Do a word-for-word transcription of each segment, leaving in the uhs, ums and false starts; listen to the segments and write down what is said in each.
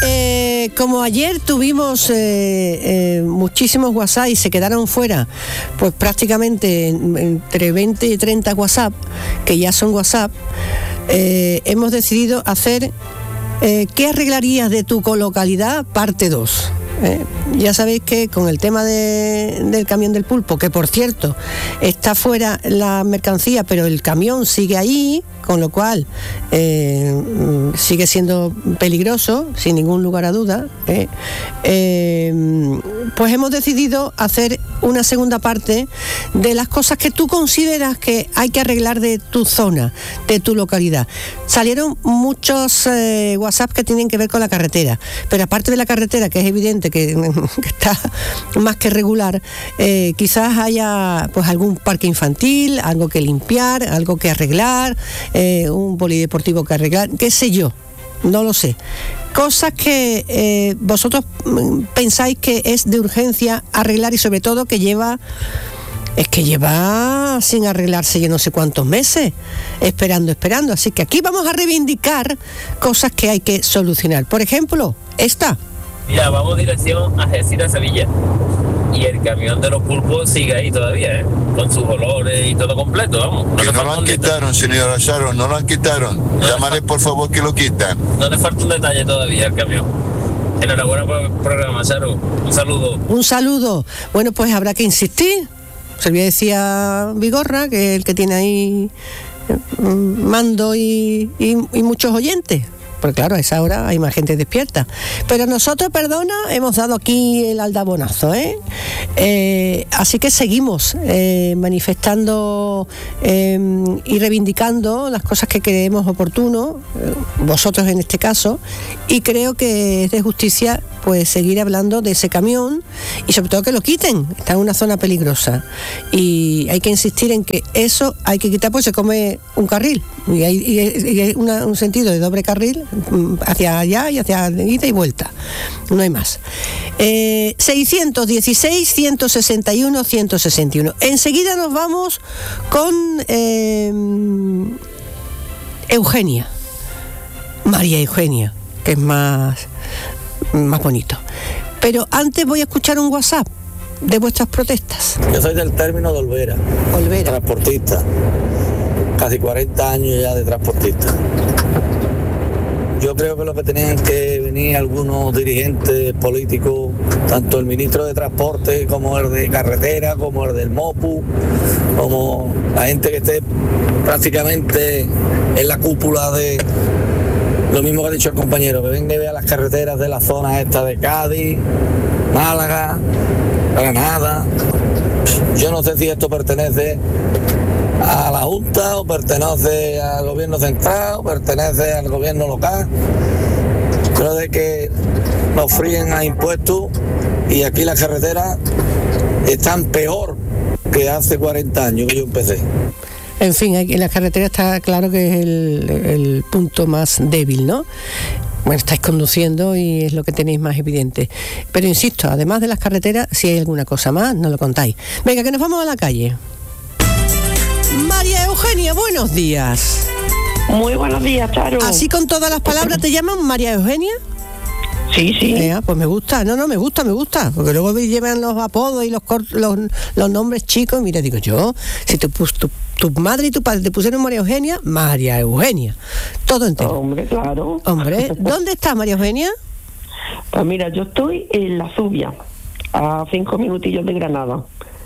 eh, como ayer tuvimos eh, eh, muchísimos WhatsApp y se quedaron fuera, pues prácticamente entre veinte y treinta WhatsApp, que ya son WhatsApp, eh, hemos decidido hacer eh, ¿qué arreglarías de tu colocalidad? Parte dos. Eh, ya sabéis que con el tema de, del camión del pulpo, que por cierto está fuera la mercancía, pero el camión sigue ahí, con lo cual eh, sigue siendo peligroso, sin ningún lugar a duda, eh, eh, pues hemos decidido hacer una segunda parte de las cosas que tú consideras que hay que arreglar de tu zona, de tu localidad. Salieron muchos eh, WhatsApp que tienen que ver con la carretera, pero aparte de la carretera, que es evidente que, que está más que regular, eh, quizás haya pues algún parque infantil, algo que limpiar, algo que arreglar, eh, un polideportivo que arreglar, qué sé yo, no lo sé. Cosas que eh, vosotros pensáis que es de urgencia arreglar y sobre todo que lleva, es que lleva sin arreglarse yo no sé cuántos meses, esperando, esperando. Así que aquí vamos a reivindicar cosas que hay que solucionar. Por ejemplo, esta. Mira, vamos dirección a Algeciras, Sevilla. Y el camión de los pulpos sigue ahí todavía, ¿eh? Con sus olores y todo completo, vamos. No, que no lo han quitaron, señora Sharon, no lo han quitaron. No Llámale por favor que lo quitan. No le falta un detalle todavía al camión. Enhorabuena por el programa, Sharon. Un saludo. Un saludo. Bueno, pues habrá que insistir. Se le decía Vigorra, que es el que tiene ahí mando y, y, y muchos oyentes. Porque claro, a esa hora hay más gente despierta. Pero nosotros, perdona, hemos dado aquí el aldabonazo, ¿eh? eh así que seguimos eh, manifestando eh, y reivindicando las cosas que creemos oportuno, eh, vosotros en este caso, y creo que es de justicia pues seguir hablando de ese camión y sobre todo que lo quiten. Está en una zona peligrosa y hay que insistir en que eso hay que quitar, pues se come un carril y hay, y hay, y hay una, un sentido de doble carril hacia allá y hacia ida y vuelta, no hay más. eh, seiscientos dieciséis, ciento sesenta y uno, ciento sesenta y uno. Enseguida nos vamos con eh, Eugenia, María Eugenia, que es más más bonito. Pero antes voy a escuchar un WhatsApp de vuestras protestas. Yo soy del término de Olvera, Olvera. transportista, casi cuarenta años ya de transportista. Yo creo que lo que tenían que venir algunos dirigentes políticos, tanto el ministro de Transporte como el de Carretera, como el del MOPU, como la gente que esté prácticamente en la cúpula de... Lo mismo que ha dicho el compañero, que venga y vea las carreteras de la zona esta de Cádiz, Málaga, Granada. Yo no sé si esto pertenece a la Junta o pertenece al gobierno central o pertenece al gobierno local. Creo de que nos fríen a impuestos y aquí las carreteras están peor que hace cuarenta años que yo empecé. En fin, en la carretera está claro que es el, el punto más débil, ¿no? Bueno, estáis conduciendo y es lo que tenéis más evidente. Pero insisto, además de las carreteras, si hay alguna cosa más, no lo contáis. Venga, que nos vamos a la calle. María Eugenia, buenos días. Muy buenos días, Charo. ¿Así con todas las palabras te llaman María Eugenia? Sí, sí. Eh, pues me gusta, no, no, me gusta, me gusta, porque luego me llevan los apodos y los los, los nombres chicos, y mira, digo yo, si tu, tu, tu madre y tu padre te pusieron María Eugenia, María Eugenia, todo entero. Hombre, claro. Hombre, ¿dónde estás, María Eugenia? Pues mira, yo estoy en La Zubia, a cinco minutillos de Granada.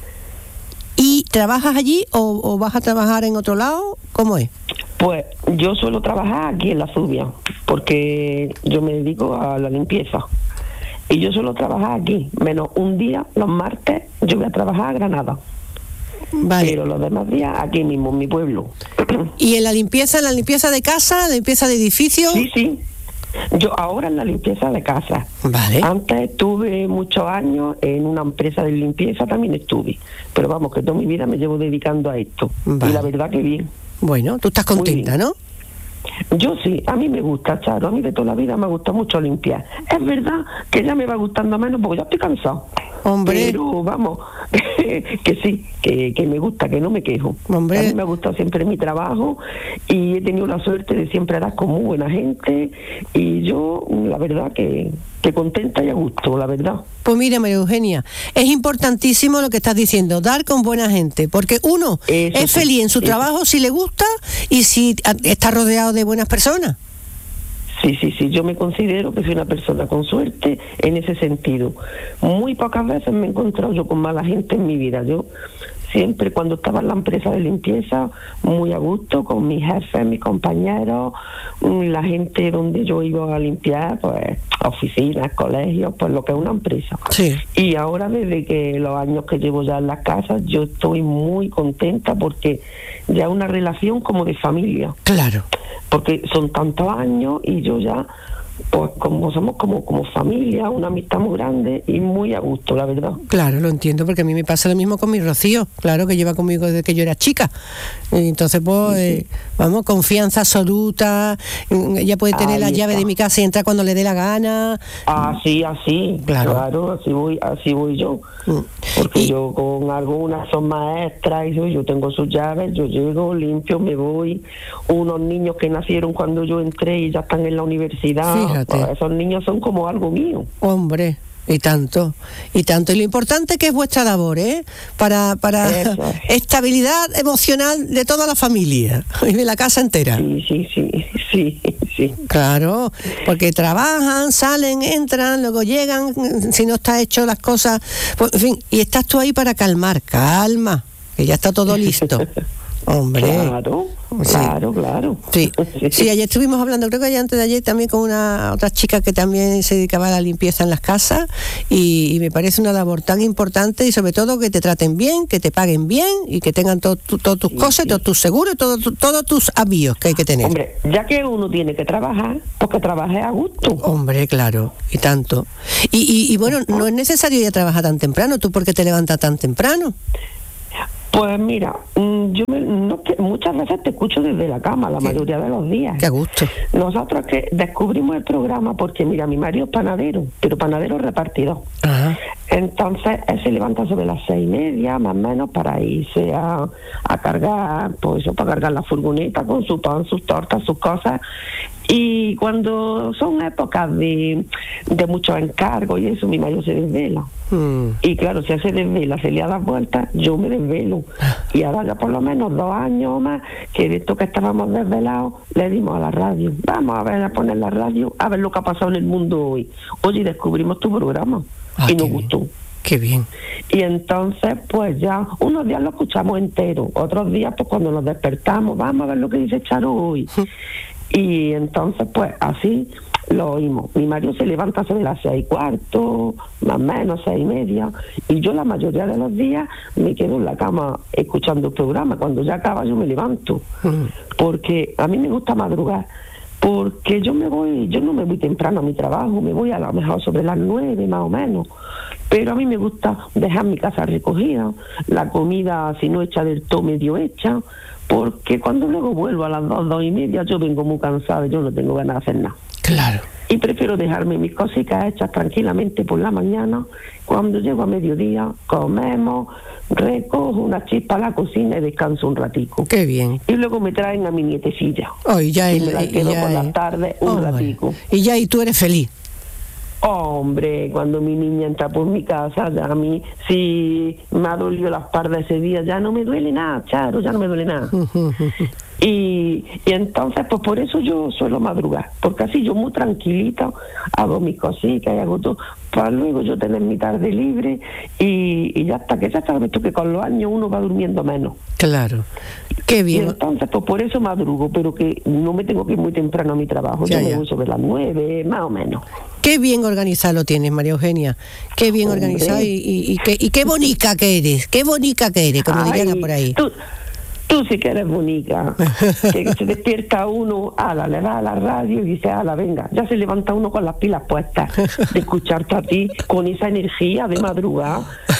¿Y trabajas allí o, o vas a trabajar en otro lado? ¿Cómo es? Pues yo suelo trabajar aquí en La Zubia, porque yo me dedico a la limpieza. Y yo suelo trabajar aquí, menos un día, los martes, yo voy a trabajar a Granada. Vale. Pero los demás días aquí mismo, en mi pueblo. ¿Y en la limpieza, en la limpieza de casa, la limpieza de edificio? Sí, sí. Yo ahora en la limpieza de casa. Vale. Antes estuve muchos años en una empresa de limpieza, también estuve. Pero vamos, que toda mi vida me llevo dedicando a esto. Vale. Y la verdad que bien. Bueno, tú estás contenta, ¿no? Yo sí, a mí me gusta, Charo, a mí de toda la vida me gusta mucho limpiar. Es verdad que ya me va gustando menos porque ya estoy cansado. Hombre. Pero vamos, que sí, que, que me gusta, que no me quejo. Hombre. A mí me ha gustado siempre mi trabajo y he tenido la suerte de siempre dar con muy buena gente y yo, la verdad, que, que contenta y a gusto, la verdad. Pues mira, María Eugenia, es importantísimo lo que estás diciendo, dar con buena gente, porque uno Eso es sí, feliz en su eso. trabajo si le gusta y si a- está rodeado de buenas personas. Sí, sí, sí, yo me considero que soy una persona con suerte en ese sentido. Muy pocas veces me he encontrado yo con mala gente en mi vida. Yo siempre cuando estaba en la empresa de limpieza, muy a gusto, con mis jefes, mis compañeros, mm, la gente donde yo iba a limpiar, pues oficinas, colegios, pues lo que es una empresa. Sí. Y ahora desde que los años que llevo ya en las casas, yo estoy muy contenta porque ya es una relación como de familia. Claro. Porque son tantos años y yo ya, pues como somos como, como familia, una amistad muy grande y muy a gusto, la verdad. Claro, lo entiendo, porque a mí me pasa lo mismo con mi Rocío, claro, que lleva conmigo desde que yo era chica. Y entonces, pues, eh, vamos, confianza absoluta, mm, ella puede tener Ahí la llave está. de mi casa y entrar cuando le dé la gana. Así, así, Claro. claro, así voy, así voy yo. Mm. Porque Y- yo con algunas son maestras y yo, yo tengo sus llaves, yo llego, limpio, me voy. Unos niños que nacieron cuando yo entré y ya están en la universidad, Fíjate. pues, esos niños son como algo mío. Hombre, y tanto, y tanto. Y lo importante que es vuestra labor, ¿eh? Para, para Eso es. estabilidad emocional de toda la familia y de la casa entera. Sí, sí, sí, sí, sí. Claro, porque trabajan, salen, entran, luego llegan, si no está hecho las cosas, pues, en fin, y estás tú ahí para calmar, calma, que ya está todo listo. Hombre. Claro, Sí. claro, claro. Sí, sí, ayer estuvimos hablando, creo que ayer antes de ayer también con una otra chica que también se dedicaba a la limpieza en las casas y, y me parece una labor tan importante y sobre todo que te traten bien, que te paguen bien y que tengan todo tu- todas tus Sí, cosas, sí. todos tus seguros, todo tu- todos tus avíos que hay que tener. Hombre, ya que uno tiene que trabajar, pues que trabaje a gusto. Hombre, claro, y tanto. Y, y, y bueno, no es necesario ir a trabajar tan temprano, ¿tú por qué te levantas tan temprano? Pues mira, mm, yo me- no te- muchas veces te escucho desde la cama, la Qué- mayoría de los días. Qué a gusto. Nosotros que descubrimos el programa porque, mira, mi marido es panadero, pero panadero repartidor. Ajá. Entonces, él se levanta sobre las seis y media, más o menos, para irse a, a cargar, pues eso, para cargar la furgoneta con su pan, sus tortas, sus cosas. Y cuando son épocas de, de muchos encargos y eso, mi marido se desvela. Mm. Y claro, si él se desvela, se le da vueltas, yo me desvelo. Y ahora ya por lo menos dos años o más, que de esto que estábamos desvelados, le dimos a la radio. Vamos a ver, a poner la radio, a ver lo que ha pasado en el mundo hoy. Oye, descubrimos tu programa. Ah, y nos qué bien. gustó. Qué bien. Y entonces, pues ya, unos días lo escuchamos entero, otros días, pues cuando nos despertamos, vamos a ver lo que dice Charo hoy. Y entonces, pues así lo oímos. Mi marido se levanta sobre las seis y cuarto, más o menos, seis y media, y yo la mayoría de los días me quedo en la cama escuchando el programa. Cuando ya acaba, yo me levanto, Mm. porque a mí me gusta madrugar. Porque yo me voy, yo no me voy temprano a mi trabajo, me voy a lo mejor sobre las nueve más o menos, pero a mí me gusta dejar mi casa recogida, la comida si no hecha del todo medio hecha, porque cuando luego vuelvo a las dos, dos y media yo vengo muy cansada, yo no tengo ganas de hacer nada. Claro. Y prefiero dejarme mis cositas hechas tranquilamente por la mañana. Cuando llego a mediodía, comemos, recojo una chispa a la cocina y descanso un ratico. Qué bien. Y luego me traen a mi nietecilla. Hoy ya y es- me la y quedo ya por es- la tarde un Hombre. ratico. Y ya, y tú eres feliz. Hombre, cuando mi niña entra por mi casa, ya a mí, si me ha dolido la espalda ese día, ya no me duele nada, Charo, ya no me duele nada. Y, y entonces, pues por eso yo suelo madrugar, porque así yo muy tranquilita hago mis cositas y hago todo, para luego yo tener mi tarde libre y, y ya hasta que ya sabes tú que con los años uno va durmiendo menos. Claro. Qué Y bien. entonces, pues por eso madrugo, pero que no me tengo que ir muy temprano a mi trabajo, Ya, yo me ya. voy sobre las nueve, más o menos. Qué bien organizado lo tienes, María Eugenia. Qué bien Hombre. organizado y, y, y qué, y qué bonita que eres. Qué bonita que eres, como dirían Ay, por ahí. Tú, tú sí que eres bonita. Que se despierta uno, ala, le da a la radio y dice, ala, venga, ya se levanta uno con las pilas puestas de escucharte a ti con esa energía de madrugada.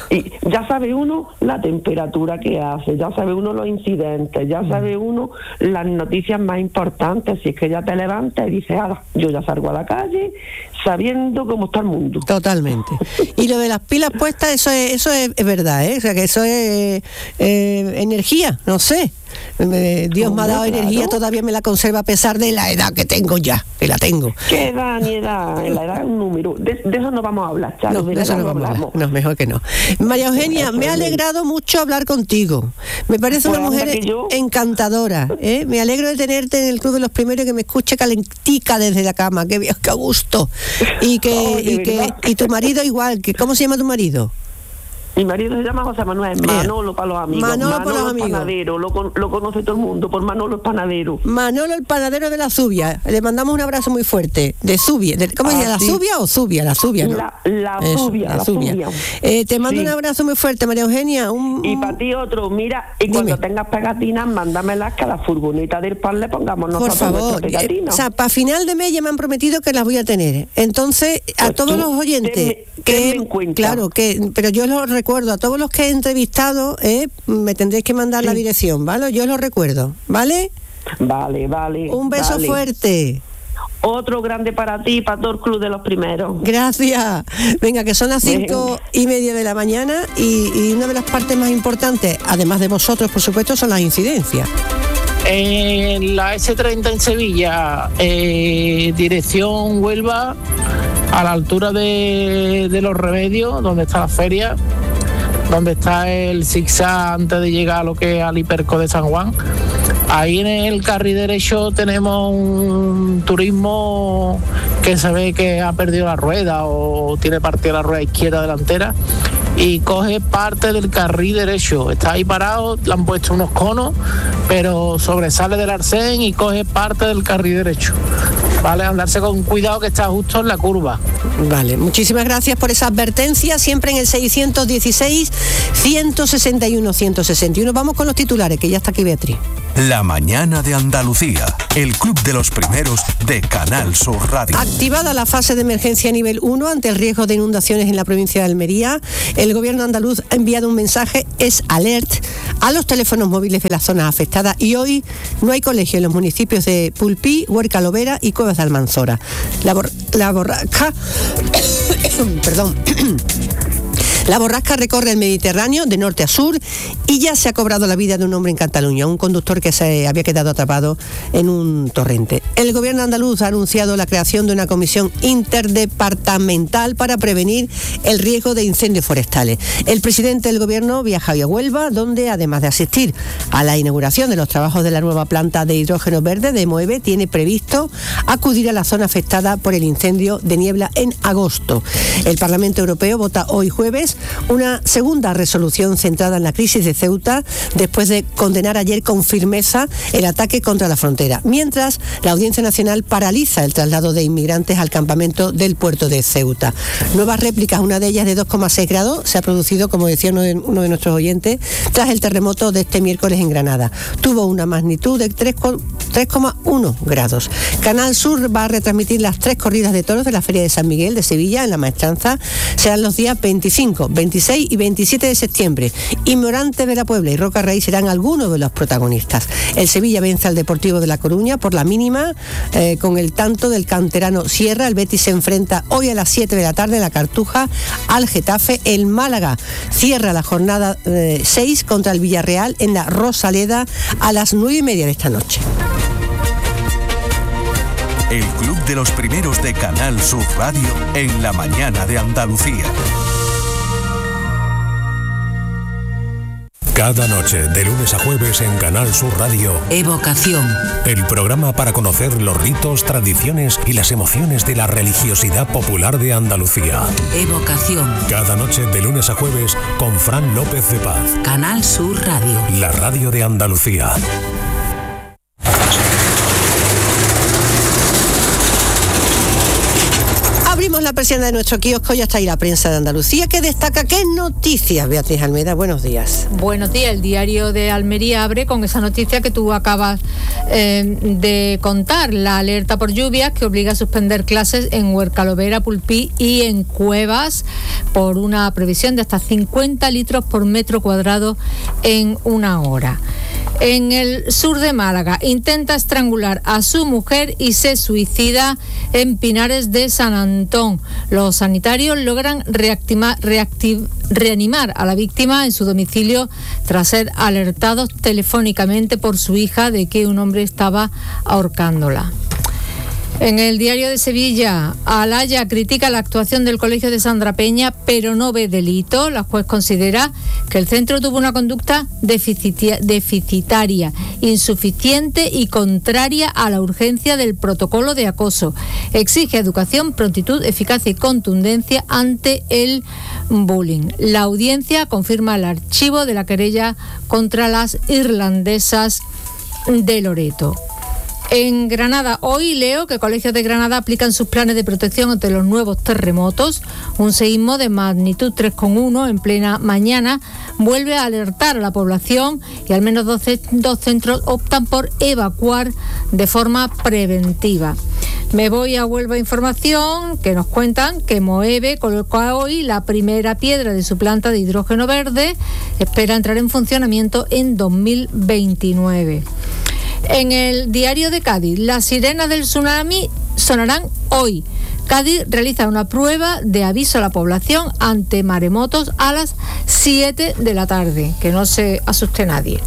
Y ya sabe uno la temperatura que hace, ya sabe uno los incidentes, ya sabe uno las noticias más importantes. Si es que ya te levantas y dices, ah, yo ya salgo a la calle sabiendo cómo está el mundo. Totalmente. Y lo de las pilas puestas, eso es, eso es, es verdad, ¿eh? O sea, que eso es eh, energía, no sé. Dios me ha dado energía, todavía me la conserva a pesar de la edad que tengo ya, que la tengo. ¿Qué edad ni edad? La edad es un número. De, de eso no vamos a hablar, Charo. No, de, de eso no vamos a hablar. No, mejor que no. María Eugenia, me ha alegrado mucho hablar contigo. Me parece pues una mujer encantadora, ¿eh? Me alegro de tenerte en el Club de los Primeros y que me escuche calentica desde la cama. Qué bien, qué gusto. Y que, oh, y, que y tu marido igual. Que, ¿cómo se llama tu marido? Mi marido se llama José Manuel, Manolo para los amigos. Manolo, Manolo para los el amigos. Panadero, lo, lo conoce todo el mundo por Manolo el Panadero. Manolo el Panadero de la Zubia. Le mandamos un abrazo muy fuerte. De Zubia. De, ¿Cómo se llama? ¿La Zubia o Zubia? La Zubia, ¿no? La, la Eso, Zubia, la, la Zubia. Zubia. Eh, te mando sí. un abrazo muy fuerte, María Eugenia. Un, y para ti otro, mira, y cuando Dime. tengas pegatinas, mándamelas que a la furgoneta del pan le pongamos nosotros por favor. pegatinas. Eh, o sea, para final de mes ya me han prometido que las voy a tener. Entonces, a pues todos los oyentes, tenme, que tenme en cuenta. Claro, que, pero yo los recuerdo, a todos los que he entrevistado, eh, me tendréis que mandar sí. la dirección, ¿vale? Yo lo recuerdo, ¿vale? Vale, vale. Un beso vale. fuerte. Otro grande para ti, para todo el Club de los Primeros. Gracias. Venga, que son las cinco y media de la mañana y, y una de las partes más importantes, además de vosotros, por supuesto, son las incidencias. En la ese treinta en Sevilla, eh, dirección Huelva, a la altura de, de Los Remedios, donde está la feria, donde está el zigzag antes de llegar a lo que es al Hiperco de San Juan. Ahí en el carril derecho tenemos un turismo que se ve que ha perdido la rueda o tiene partida la rueda izquierda delantera y coge parte del carril derecho. Está ahí parado, le han puesto unos conos, pero sobresale del arcén y coge parte del carril derecho. Vale, andarse con cuidado que está justo en la curva. Vale, muchísimas gracias por esa advertencia, siempre en el seiscientos dieciséis, ciento sesenta y uno, ciento sesenta y uno. Vamos con los titulares, que ya está aquí Beatriz. La mañana de Andalucía, el Club de los Primeros de Canal Sur Radio. Activada la fase de emergencia nivel uno ante el riesgo de inundaciones en la provincia de Almería, el gobierno andaluz ha enviado un mensaje, es alert, a los teléfonos móviles de las zonas afectadas y hoy no hay colegio en los municipios de Pulpí, Huerca Lovera y Cuevas de Almanzora. La, bor- la borrasca... Perdón... La borrasca recorre el Mediterráneo de norte a sur y ya se ha cobrado la vida de un hombre en Cataluña, un conductor que se había quedado atrapado en un torrente. El gobierno andaluz ha anunciado la creación de una comisión interdepartamental para prevenir el riesgo de incendios forestales. El presidente del gobierno viaja hoy a Huelva, donde además de asistir a la inauguración de los trabajos de la nueva planta de hidrógeno verde de Moeve, tiene previsto acudir a la zona afectada por el incendio de Niebla en agosto. El Parlamento Europeo vota hoy jueves una segunda resolución centrada en la crisis de Ceuta después de condenar ayer con firmeza el ataque contra la frontera, mientras la Audiencia Nacional paraliza el traslado de inmigrantes al campamento del puerto de Ceuta. Nuevas réplicas, una de ellas de dos coma seis grados, se ha producido, como decía uno de, uno de nuestros oyentes, tras el terremoto de este miércoles en Granada. Tuvo una magnitud de tres coma uno grados. Canal Sur va a retransmitir las tres corridas de toros de la Feria de San Miguel de Sevilla en La Maestranza. Serán los días veinticinco, veintiséis y veintisiete de septiembre. Y Morante de la Puebla y Roca Rey serán algunos de los protagonistas. El Sevilla vence al Deportivo de La Coruña por la mínima eh, con el tanto del canterano Sierra. El Betis se enfrenta hoy a las siete de la tarde en la Cartuja al Getafe. El Málaga cierra la jornada eh, seis contra el Villarreal en la Rosaleda a las nueve y media de esta noche. El Club de los Primeros de Canal Sur Radio en la mañana de Andalucía. Cada noche, de lunes a jueves en Canal Sur Radio, Evocación. El programa para conocer los ritos, tradiciones y las emociones de la religiosidad popular de Andalucía. Evocación. Cada noche, de lunes a jueves, con Fran López de Paz. Canal Sur Radio. La radio de Andalucía. Abrimos la persiana de nuestro kiosco y hasta ahí la prensa de Andalucía, que destaca qué noticias. Beatriz Almeida, buenos días. Buenos días. El diario de Almería abre con esa noticia que tú acabas eh, de contar, la alerta por lluvias que obliga a suspender clases en Huercalovera, Pulpí y en Cuevas por una previsión de hasta cincuenta litros por metro cuadrado en una hora. En el sur de Málaga, intenta estrangular a su mujer y se suicida en Pinares de San Antón. Los sanitarios logran reactima, reactiv, reanimar a la víctima en su domicilio tras ser alertados telefónicamente por su hija de que un hombre estaba ahorcándola. En el diario de Sevilla, Alaya critica la actuación del Colegio de Sandra Peña, pero no ve delito. La juez considera que el centro tuvo una conducta deficitaria, insuficiente y contraria a la urgencia del protocolo de acoso. Exige educación, prontitud, eficacia y contundencia ante el bullying. La audiencia confirma el archivo de la querella contra las irlandesas de Loreto. En Granada, hoy leo que colegios de Granada aplican sus planes de protección ante los nuevos terremotos. Un seísmo de magnitud tres coma uno en plena mañana vuelve a alertar a la población y al menos dos, dos centros optan por evacuar de forma preventiva. Me voy a Huelva Información, que nos cuentan que Moeve coloca hoy la primera piedra de su planta de hidrógeno verde. Espera entrar en funcionamiento en dos mil veintinueve. En el diario de Cádiz, las sirenas del tsunami sonarán hoy. Cádiz realiza una prueba de aviso a la población ante maremotos a las siete de la tarde. Que no se asuste nadie.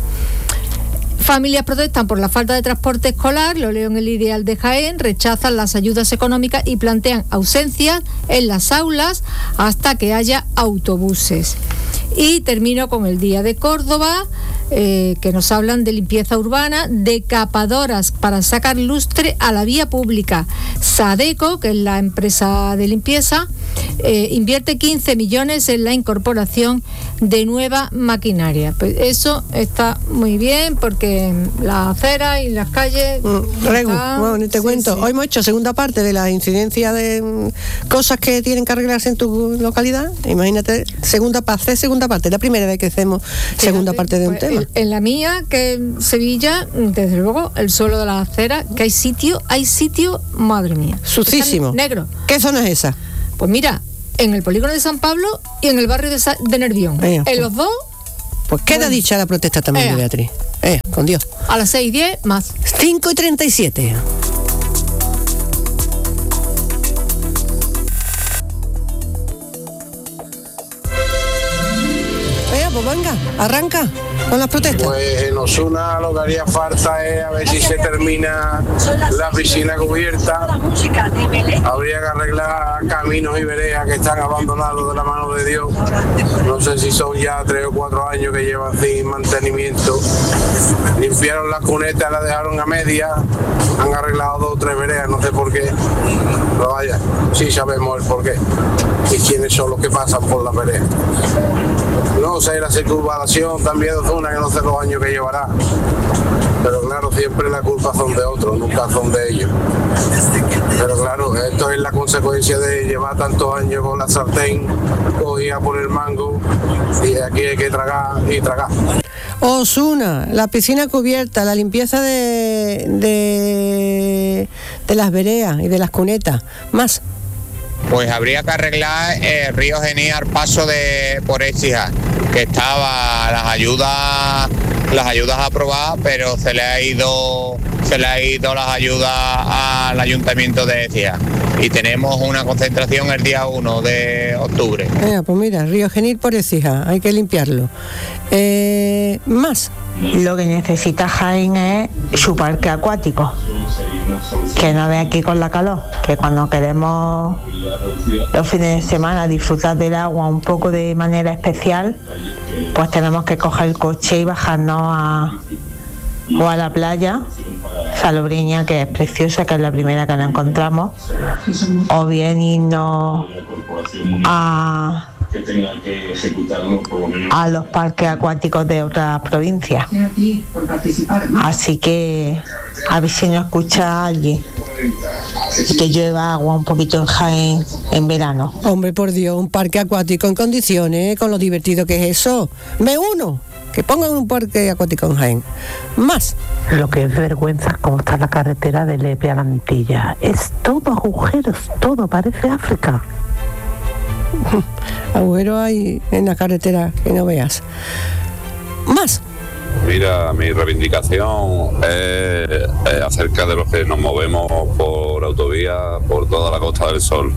Familias protestan por la falta de transporte escolar, lo leo en el Ideal de Jaén, rechazan las ayudas económicas y plantean ausencias en las aulas hasta que haya autobuses. Y termino con el Día de Córdoba, eh, que nos hablan de limpieza urbana, decapadoras para sacar lustre a la vía pública. Sadeco, que es la empresa de limpieza, eh, invierte quince millones en la incorporación de nueva maquinaria. Pues eso está muy bien porque las aceras y las calles... Mm, Regu, están... bueno, ni te sí, cuento. Sí. Hoy hemos hecho segunda parte de la incidencia de mm, cosas que tienen que arreglarse en tu localidad. Imagínate, segunda parte, segunda parte. La primera vez que hacemos Fíjate, segunda parte de un pues, tema. En la mía, que en Sevilla, desde luego, el suelo de las aceras, que hay sitio, hay sitio, madre mía. Sucísimo. Negro. ¿Qué zona es esa? Pues mira, en el polígono de San Pablo y en el barrio de, Sa- de Nervión. Eh, en pues, los dos... Pues queda bueno. dicha la protesta también eh. de Beatriz. Eh, con Dios. A las seis y diez más. cinco y treinta y siete. Pues venga, arranca con las protestas. Pues en Osuna lo que haría falta es a ver si se termina la piscina cubierta. Habría que arreglar caminos y veredas que están abandonados de la mano de Dios. No sé si son ya tres o cuatro años que llevan sin mantenimiento. Limpiaron las cunetas, las dejaron a media, han arreglado dos o tres veredas, no sé por qué. Pero vaya, sí sabemos el por qué y quiénes son los que pasan por la vereda. No sé, la circunvalación también de Osuna, que no sé los años que llevará. Pero claro, siempre la culpa son de otros, nunca son de ellos. Pero claro, esto es la consecuencia de llevar tantos años con la sartén cogida por el mango y aquí hay que tragar y tragar. Osuna, la piscina cubierta, la limpieza de, de, de las veredas y de las cunetas. Más. Pues habría que arreglar el río Genil al paso de por Écija, que estaba las ayudas las ayudas aprobadas, pero se le ha ido se le ha ido las ayudas al ayuntamiento de Écija y tenemos una concentración el día uno de octubre. Eh, pues mira, río Genil por Écija, hay que limpiarlo. Eh, más. Lo que necesita Jaén es su parque acuático, que no ve aquí con la calor, que cuando queremos los fines de semana disfrutar del agua un poco de manera especial, pues tenemos que coger el coche y bajarnos a, o a la playa Salobreña, que es preciosa, que es la primera que nos encontramos, o bien irnos a a los parques acuáticos de otras provincias. Así que a ver si nos escucha alguien. y que llueva agua un poquito en Jaén en verano. Hombre, por Dios, un parque acuático en condiciones, con lo divertido que es eso. Me uno, que pongan un parque acuático en Jaén. Más. Lo que es vergüenza es cómo está la carretera de Lepe a la Antilla. Es todo agujeros, todo, parece África. Agujeros hay en la carretera que no veas. Más. Mira, mi reivindicación es, es acerca de los que nos movemos por autovía por toda la Costa del Sol.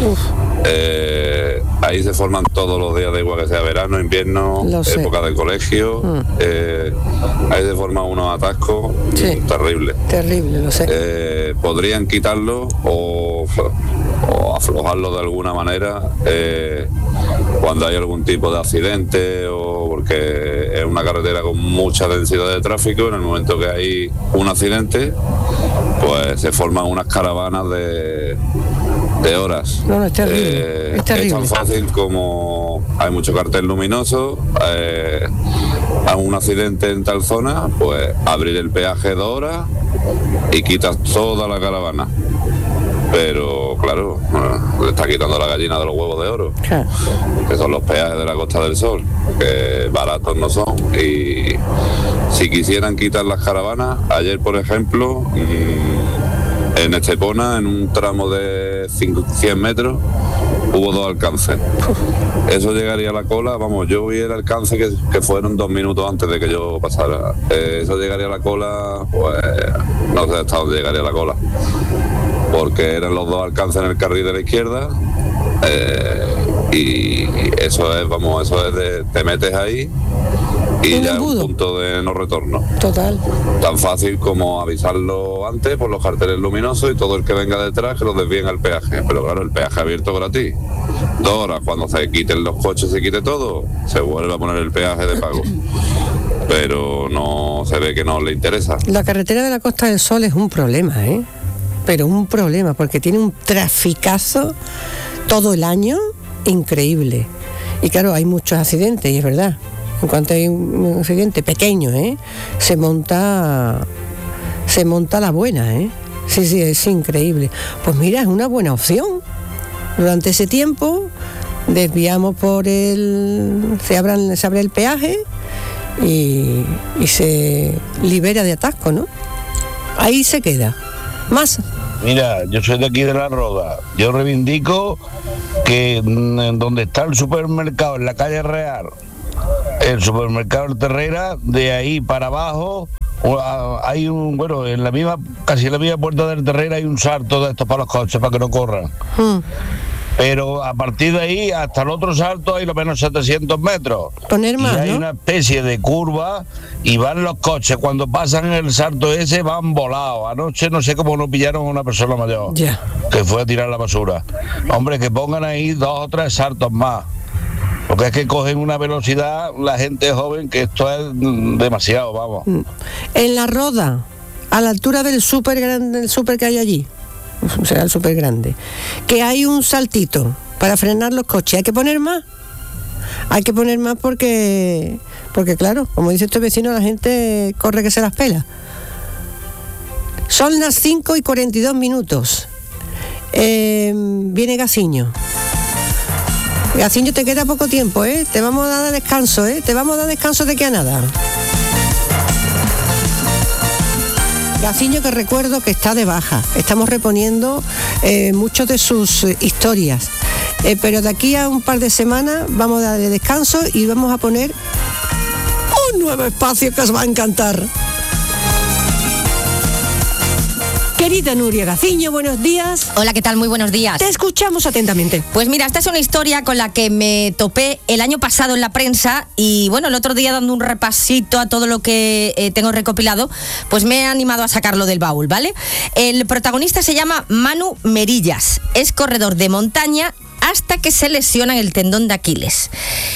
Eh, ahí se forman todos los días, de igual que sea verano, invierno, época de colegio. Mm. Eh, ahí se forman unos atascos sí. terribles. Terrible, lo sé. Eh, podrían quitarlo o, o aflojarlo de alguna manera eh, cuando hay algún tipo de accidente o porque es una carretera con mucha densidad de tráfico. En el momento que hay un accidente, pues se forman unas caravanas de, de horas. No, no, es terrible. Eh, es terrible. Es tan fácil como hay mucho cartel luminoso, eh, a un accidente en tal zona, pues abrir el peaje dos horas y quitas toda la caravana. Pero claro, bueno, le está quitando la gallina de los huevos de oro, ¿qué? Que son los peajes de la Costa del Sol, que baratos no son. Y si quisieran quitar las caravanas, ayer por ejemplo, en Estepona, en un tramo de cien metros, hubo dos alcances. Eso llegaría a la cola, vamos, yo vi el alcance que, que fueron dos minutos antes de que yo pasara. Eh, eso llegaría a la cola, pues no sé hasta dónde llegaría a la cola, porque eran los dos alcances en el carril de la izquierda, eh, y eso es, vamos, eso es de, te metes ahí y ya es un punto de no retorno. Total. Tan fácil como avisarlo antes por los carteles luminosos y todo el que venga detrás que los desvíen al peaje. Pero claro, el peaje abierto gratis. Dos horas, cuando se quiten los coches, se quite todo, se vuelve a poner el peaje de pago. Pero no se ve que no le interesa. La carretera de la Costa del Sol es un problema, ¿eh? Pero un problema, porque tiene un traficazo todo el año increíble. Y claro, hay muchos accidentes, y es verdad. En cuanto hay un accidente pequeño, ¿eh? se monta se monta la buena, ¿eh? Sí, sí, es increíble. Pues mira, es una buena opción. Durante ese tiempo desviamos por el... se, abran, se abre el peaje y, y se libera de atasco, ¿no? Ahí se queda. Más. Mira, yo soy de aquí de La Roda. Yo reivindico que en donde está el supermercado, en la calle Real, el supermercado El Terrera, de ahí para abajo hay un, bueno, en la misma, casi en la misma puerta del Terrera hay un salto de estos para los coches, para que no corran. Hmm. Pero a partir de ahí hasta el otro salto hay lo menos setecientos metros. Poner más, y hay, ¿no?, una especie de curva y van los coches. Cuando pasan el salto ese van volados. Anoche no sé cómo no pillaron a una persona mayor, yeah, que fue a tirar la basura. Hombre, que pongan ahí dos o tres saltos más. Porque es que cogen una velocidad la gente joven que esto es demasiado, vamos. En La Roda, a la altura del súper grande, el súper que hay allí, será el súper grande, que hay un saltito para frenar los coches. ¿Hay que poner más? Hay que poner más porque, porque claro, como dice este vecino, la gente corre que se las pela. Son las cinco y cuarenta y dos minutos. Eh, viene Gaciño. Gaciño, te queda poco tiempo, ¿eh? Te vamos a dar descanso, ¿eh? Te vamos a dar descanso de que a nada. Gaciño, que recuerdo que está de baja. Estamos reponiendo eh, muchas de sus eh, historias. Eh, pero de aquí a un par de semanas vamos a darle descanso y vamos a poner un nuevo espacio que os va a encantar. Querida Nuria Gaciño, buenos días. Hola, ¿qué tal? Muy buenos días. Te escuchamos atentamente. Pues mira, esta es una historia con la que me topé el año pasado en la prensa y bueno, el otro día dando un repasito a todo lo que eh, tengo recopilado, pues me he animado a sacarlo del baúl, ¿vale? El protagonista se llama Manu Merillas, es corredor de montaña, hasta que se lesiona el tendón de Aquiles.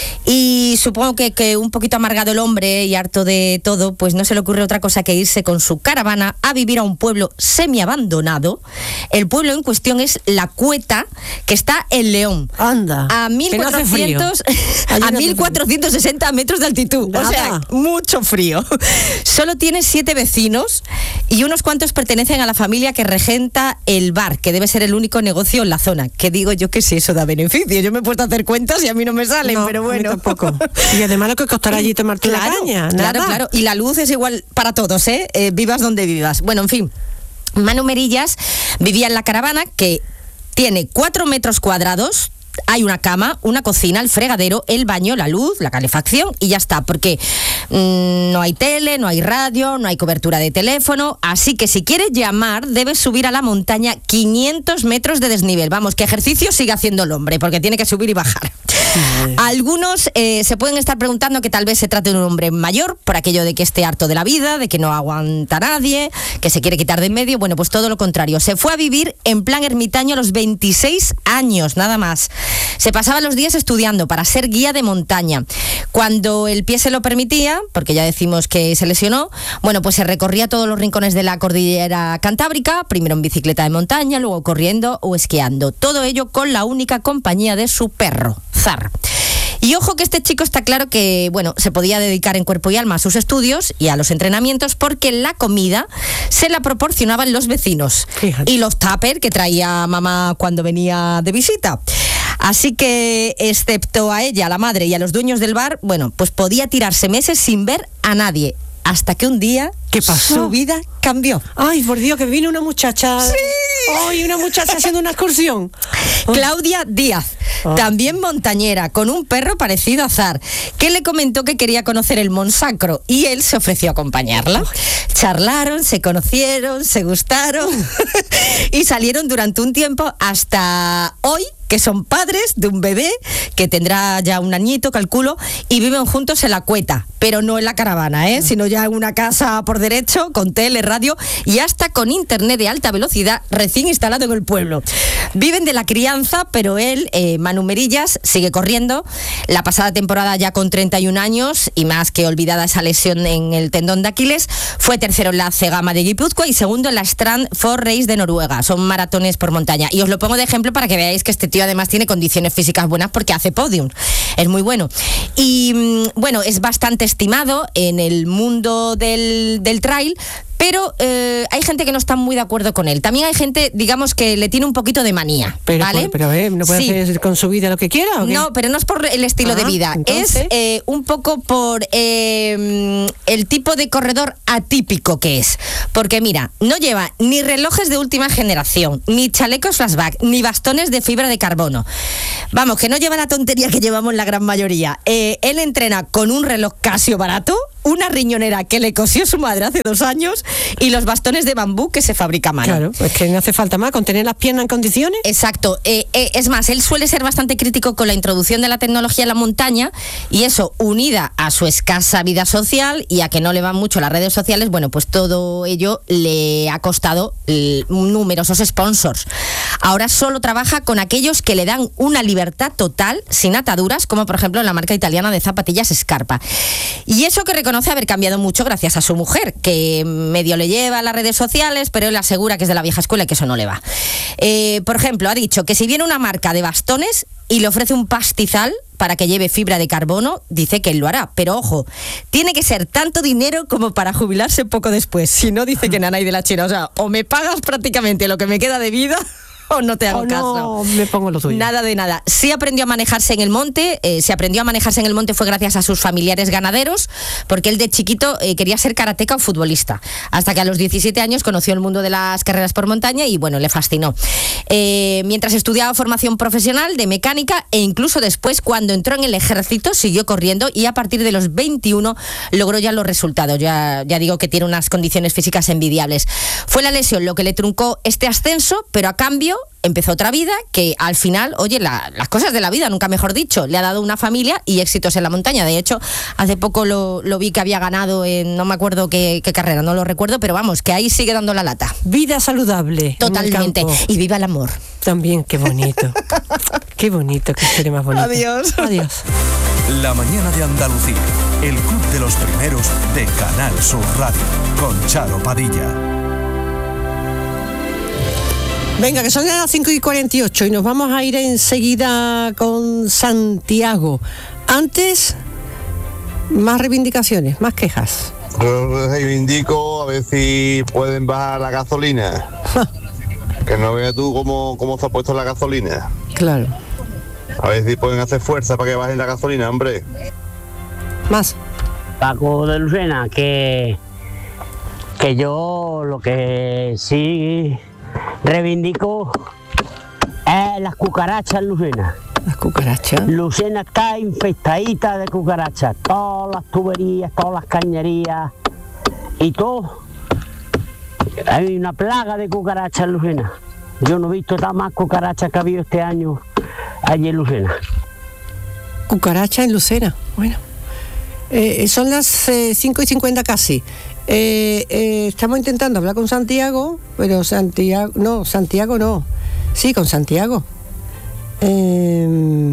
Y supongo que, que un poquito amargado el hombre y harto de todo, pues no se le ocurre otra cosa que irse con su caravana a vivir a un pueblo semiabandonado. El pueblo en cuestión es La Cueta, que está en León. Anda. A mil cuatrocientos, a mil cuatrocientos sesenta metros de altitud. Nada. O sea, mucho frío. Solo tiene siete vecinos y unos cuantos pertenecen a la familia que regenta el bar, que debe ser el único negocio en la zona. Que digo yo que si eso da beneficio. Yo me he puesto a hacer cuentas y a mí no me salen, no, pero bueno. Tampoco. Y además lo que costará allí tomarte claro, una caña. Claro, nada. claro. Y la luz es igual para todos, ¿eh? eh vivas donde vivas. Bueno, en fin. Manu Merillas vivía en la caravana, que tiene cuatro metros cuadrados. Hay una cama, una cocina, el fregadero, el baño, la luz, la calefacción y ya está, porque mmm, no hay tele, no hay radio, no hay cobertura de teléfono, así que si quieres llamar debes subir a la montaña quinientos metros de desnivel. Vamos, que ejercicio sigue haciendo el hombre, porque tiene que subir y bajar. Sí. Algunos eh, se pueden estar preguntando que tal vez se trate de un hombre mayor, por aquello de que esté harto de la vida, de que no aguanta a nadie, que se quiere quitar de en medio. Bueno, pues todo lo contrario. Se fue a vivir en plan ermitaño a los veintiséis años, nada más. Se pasaba los días estudiando para ser guía de montaña. Cuando el pie se lo permitía, porque ya decimos que se lesionó, bueno, pues se recorría todos los rincones de la cordillera cantábrica, primero en bicicleta de montaña, luego corriendo o esquiando. Todo ello con la única compañía de su perro, Zar. Y ojo que este chico está claro que, bueno, se podía dedicar en cuerpo y alma a sus estudios y a los entrenamientos, porque la comida se la proporcionaban los vecinos. Fíjate. Y los tuppers que traía mamá cuando venía de visita. Así que, excepto a ella, a la madre y a los dueños del bar, bueno, pues podía tirarse meses sin ver a nadie. Hasta que un día, ¿qué pasó? Su vida cambió. Ay, por Dios, que vino una muchacha. Sí. Ay, una muchacha haciendo una excursión. Claudia Díaz, oh. también montañera, con un perro parecido a Zar, que le comentó que quería conocer el Monsacro y él se ofreció a acompañarla. Oh. Charlaron, se conocieron, se gustaron y salieron durante un tiempo hasta hoy, que son padres de un bebé que tendrá ya un añito, calculo, y viven juntos en La Cueta, pero no en la caravana, ¿eh? sino ya en una casa por derecho, con tele, radio y hasta con internet de alta velocidad recién instalado en el pueblo. Viven de la crianza, pero él, eh, Manu Merillas, sigue corriendo. La pasada temporada, ya con treinta y un años y más que olvidada esa lesión en el tendón de Aquiles, fue tercero en la Cegama de Guipúzcoa y segundo en la Strand Four Race de Noruega. Son maratones por montaña. Y os lo pongo de ejemplo para que veáis que este tío además tiene condiciones físicas buenas, porque hace podium. Es muy bueno. Y bueno, es bastante estimado en el mundo del, del trail, pero eh, hay gente que no está muy de acuerdo con él. También hay gente, digamos, que le tiene un poquito de manía, pero, ¿vale? Pero, eh, ¿no puede sí. hacer con su vida lo que quiera? ¿O qué? No, pero no es por el estilo ah, de vida. ¿Entonces? Es eh, un poco por eh, el tipo de corredor atípico que es. Porque mira, no lleva ni relojes de última generación, ni chalecos flashback, ni bastones de fibra de carbono. Vamos, que no lleva la tontería que llevamos la gran mayoría. Eh, él entrena con un reloj Casio barato, una riñonera que le cosió su madre hace dos años y los bastones de bambú que se fabrica a mano. Claro, pues que no hace falta más, con tener las piernas en condiciones. Exacto. Eh, eh, es más, él suele ser bastante crítico con la introducción de la tecnología en la montaña, y eso, unida a su escasa vida social y a que no le van mucho las redes sociales, bueno, pues todo ello le ha costado eh, numerosos sponsors. Ahora solo trabaja con aquellos que le dan una libertad total, sin ataduras, como por ejemplo la marca italiana de zapatillas Scarpa. Y eso que reconoce haber cambiado mucho gracias a su mujer, que medio le lleva a las redes sociales, pero él asegura que es de la vieja escuela y que eso no le va. Eh, por ejemplo, ha dicho que si viene una marca de bastones y le ofrece un pastizal para que lleve fibra de carbono, dice que él lo hará. Pero ojo, tiene que ser tanto dinero como para jubilarse poco después. Si no, dice que nanay de la China. O sea, o me pagas prácticamente lo que me queda de vida, o no te hago oh, caso. No, me pongo lo tuyo. Nada de nada. Sí aprendió a manejarse en el monte, eh, se aprendió a manejarse en el monte fue gracias a sus familiares ganaderos, porque él de chiquito eh, quería ser karateca o futbolista, hasta que a los diecisiete años conoció el mundo de las carreras por montaña y bueno, le fascinó. Eh, mientras estudiaba formación profesional de mecánica, e incluso después, cuando entró en el ejército, siguió corriendo y a partir de los veintiuno logró ya los resultados. Ya, ya digo que tiene unas condiciones físicas envidiables. Fue la lesión lo que le truncó este ascenso, pero a cambio empezó otra vida que al final, oye, la, las cosas de la vida, nunca mejor dicho, le ha dado una familia y éxitos en la montaña. De hecho, hace poco lo, lo vi que había ganado en, no me acuerdo qué, qué carrera, no lo recuerdo, pero vamos, que ahí sigue dando la lata. Vida saludable. Totalmente. Y viva el amor. También, qué bonito. Qué Qué bonito, qué historia más bonita. Adiós. Adiós. La mañana de Andalucía, el club de los primeros de Canal Sur Radio, con Charo Padilla. Venga, que son las cinco y cuarenta y ocho y nos vamos a ir enseguida con Santiago. Antes, más reivindicaciones, más quejas. Yo reivindico a ver si pueden bajar la gasolina. Que no veas tú cómo, cómo se ha puesto la gasolina. Claro. A ver si pueden hacer fuerza para que bajen la gasolina, hombre. Más. Paco de Lucena, que, que yo lo que sí reivindico es las cucarachas en Lucena. Las cucarachas. Lucena está infestadita de cucarachas. Todas las tuberías, todas las cañerías y todo. Hay una plaga de cucarachas en Lucena. Yo no he visto tan más cucarachas que ha habido este año allí en Lucena. Cucaracha en Lucena, bueno. Eh, son las eh, cinco y cincuenta casi. Eh, eh, estamos intentando hablar con Santiago, pero Santiago, no, Santiago no. Sí, con Santiago. Eh,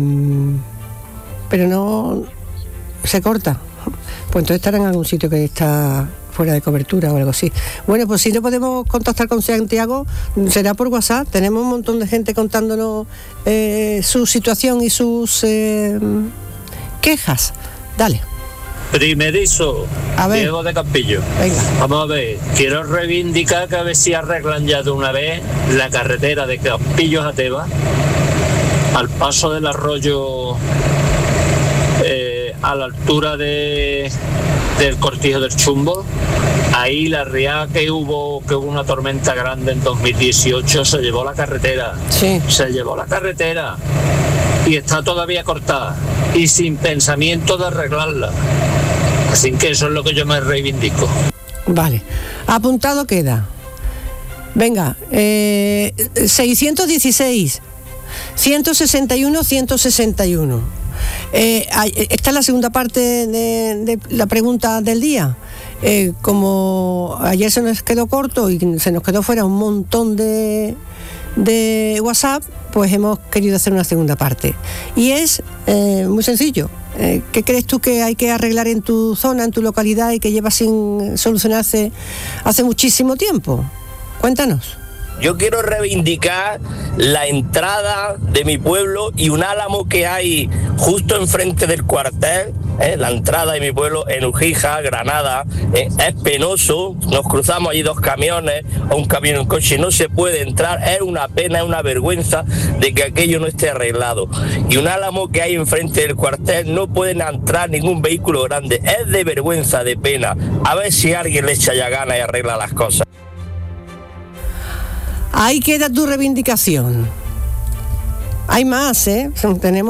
pero no, se corta. Pues entonces estará en algún sitio que está fuera de cobertura o algo así. Bueno, pues si no podemos contactar con Santiago, será por WhatsApp. Tenemos un montón de gente contándonos eh, su situación y sus eh, quejas. Dale. Primerizo, Diego de Campillo. Venga. Vamos a ver, quiero reivindicar que a ver si arreglan ya de una vez la carretera de Campillos a Teba, al paso del arroyo, eh, a la altura de del Cortijo del Chumbo. Ahí la riada que hubo, que hubo una tormenta grande en dos mil dieciocho, se llevó la carretera. Sí. Se llevó la carretera y está todavía cortada y sin pensamiento de arreglarla. Así que eso es lo que yo me reivindico. Vale, apuntado queda. Venga, eh, seiscientos dieciséis, ciento sesenta y uno, ciento sesenta y uno. Eh, esta es la segunda parte de, de la pregunta del día. Eh, como ayer se nos quedó corto y se nos quedó fuera un montón de, de WhatsApp, pues hemos querido hacer una segunda parte. Y es eh, muy sencillo. Eh, ¿Qué crees tú que hay que arreglar en tu zona, en tu localidad y que lleva sin solucionarse hace muchísimo tiempo? Cuéntanos. Yo quiero reivindicar la entrada de mi pueblo y un álamo que hay justo enfrente del cuartel, ¿eh? La entrada de mi pueblo en Ujija, Granada, ¿eh? Es penoso, nos cruzamos allí dos camiones o un camión en coche, no se puede entrar, es una pena, es una vergüenza de que aquello no esté arreglado. Y un álamo que hay enfrente del cuartel, no pueden entrar ningún vehículo grande, es de vergüenza, de pena. A ver si alguien le echa ya ganas y arregla las cosas. Ahí queda tu reivindicación. Hay más, ¿eh? Tenemos